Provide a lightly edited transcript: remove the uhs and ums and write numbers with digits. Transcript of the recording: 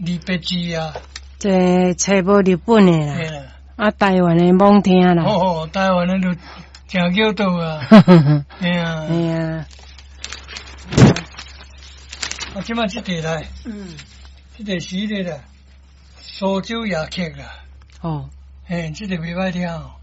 日本字啊， 这找无日本的啦， 对啦， 啊台湾的罔听啦。 哦，台湾人就真叫到啊，哎呀， 哎呀， 啊，即摆即个来，即个是迄个啦，苏州夜曲啦， 哦， 嘿，即个袂歹听哦。